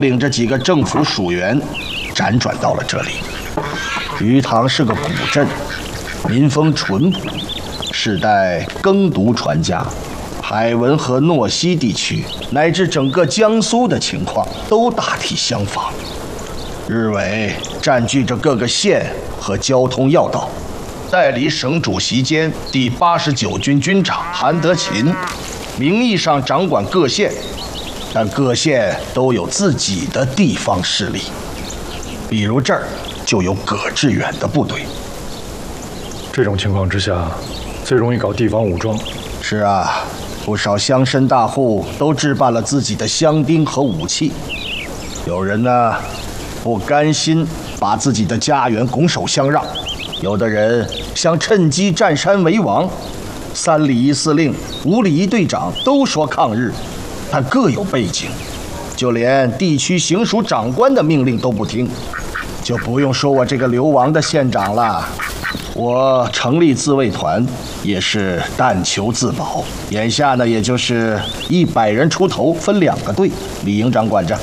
领着几个政府属员辗转到了这里。鱼塘是个古镇，民风淳朴，世代耕读传家。海文和诺西地区乃至整个江苏的情况都大体相仿。日伪占据着各个县和交通要道，代理省主席兼第89军军长韩德勤，名义上掌管各县，但各县都有自己的地方势力。比如这儿就有葛致远的部队。 这种情况之下，最容易搞地方武装。 是啊，不少乡绅大户都置办了自己的乡丁和武器。有人呢，不甘心把自己的家园拱手相让；有的人想趁机占山为王。3里1司令、5里1队长都说抗日，但各有背景，就连地区行署长官的命令都不听。就不用说我这个流亡的县长了，我成立自卫团也是但求自保。眼下呢，也就是100人出头，分2个队，李营长管着。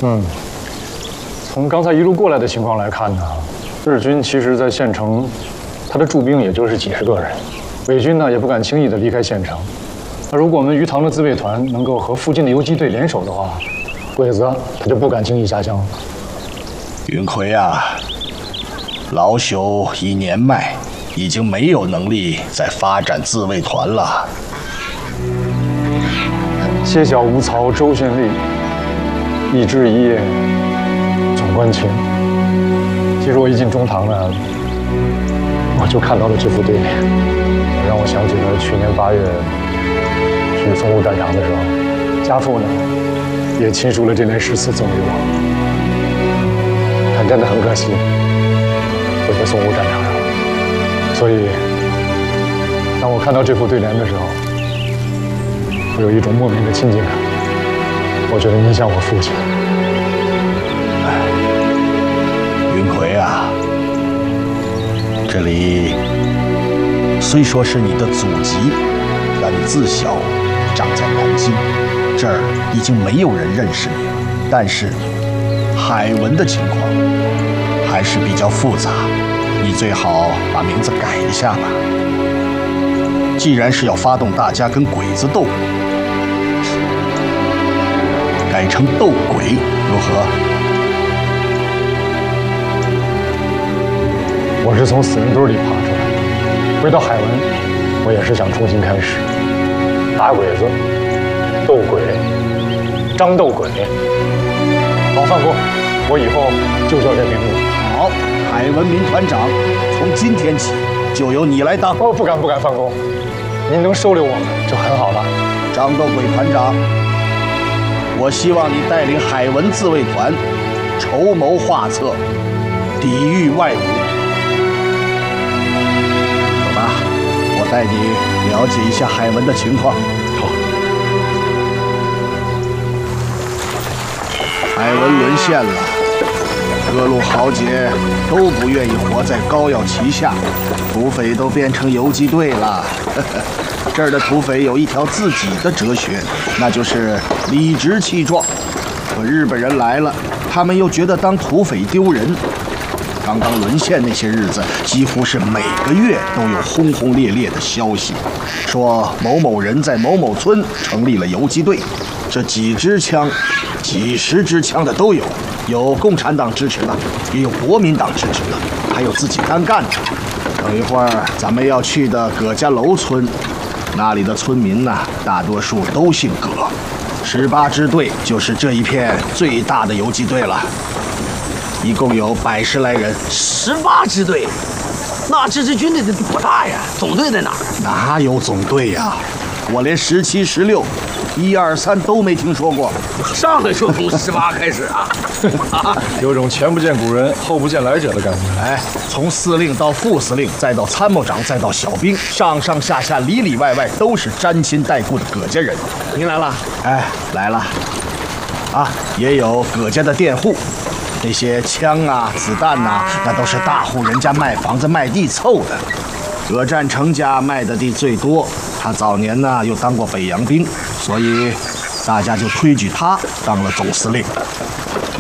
从刚才一路过来的情况来看呢，日军其实在县城，他的驻兵也就是几十个人，伪军呢也不敢轻易的离开县城。那如果我们鱼塘的自卫团能够和附近的游击队联手的话，鬼子他就不敢轻易下乡了。 云奎啊，老朽已年迈，已经没有能力再发展自卫团了。 歇小无曹州县吏，一枝一叶总关情。其实我一进中堂呢，我就看到了这副对联，让我想起了去年8月去淞沪战场的时候，家父呢也亲书了这联诗词赠给我。但真的很可惜，我在淞沪战场上。所以，当我看到这副对联的时候，我有一种莫名的亲近感。我觉得您像我父亲。 云奎啊，这里虽说是你的祖籍，但你自小长在南京，这儿已经没有人认识你了。但是海文的情况还是比较复杂，你最好把名字改一下吧。既然是要发动大家跟鬼子斗，改成斗鬼如何？ 我是从死人堆里爬出来的，回到海文，我也是想重新开始，打鬼子，斗鬼，张斗鬼。老范公，我以后就叫这名字。 好，海文民团长，从今天起就由你来当。 哦，不敢，范公，您能收留我们就很好了。 张斗鬼团长，我希望你带领海文自卫团，筹谋画策，抵御外侮。走吧，我带你了解一下海文的情况。 好。 海文沦陷了，各路豪杰都不愿意活在膏药旗下，土匪都变成游击队了。这儿的土匪有一条自己的哲学，那就是理直气壮。可日本人来了，他们又觉得当土匪丢人。刚刚沦陷那些日子，几乎是每个月都有轰轰烈烈的消息，说某某人在某某村成立了游击队，这几支枪、几十支枪的都有，有共产党支持的，也有国民党支持的，还有自己单干的。等一会儿咱们要去的葛家楼村，那里的村民呢，大多数都姓葛，18支队就是这一片最大的游击队了。一共有110来人 ，18支队，那这支军队得多大呀？总队在哪儿？ 哪有总队呀？我连17、16、1、2、3都没听说过。 上来就从18开始啊！ 有种前不见古人后不见来者的感觉。 哎，从司令到副司令，再到参谋长，再到小兵，上上下下里里外外都是沾亲带故的葛家人。 您来了？ 哎，来了。啊，也有葛家的佃户。那些枪啊、子弹呐，那都是大户人家卖房子卖地凑的。葛占成家卖的地最多，他早年呢又当过北洋兵，所以大家就推举他当了总司令。